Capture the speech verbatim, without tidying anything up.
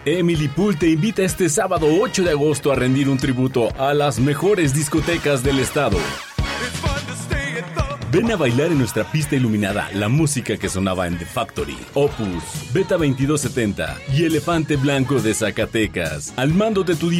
Emily Pool te invita este sábado ocho de agosto a rendir un tributo a las mejores discotecas del estado. Ven a bailar en nuestra pista iluminada la música que sonaba en The Factory, Opus, Beta veintidós setenta y Elefante Blanco de Zacatecas. Al mando de tu